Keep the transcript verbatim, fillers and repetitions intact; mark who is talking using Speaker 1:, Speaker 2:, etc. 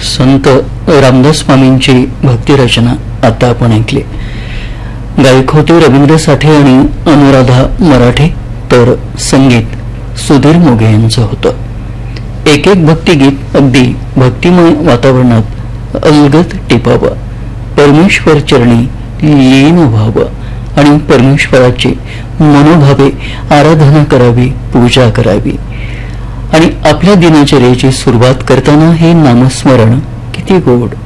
Speaker 1: संत रामदास स्वामींची भक्तिरचना आता आपण ऐकली. गायक होते रवींद्र साठे आणि अनुराधा मराठे, तर संगीत सुधीर मोघे यांचं होतं. एक एक भक्तिगीत अगदी भक्तिमय वातावरणात अलगद टिपावं, परमेश्वर चरणी लीन व्हावं आणि परमेश्वराची मनोभावे आराधना करावी, पूजा करावी. आणि आपल्या दिनचर्येची सुरुवात करताना हे नामस्मरण किती गोड.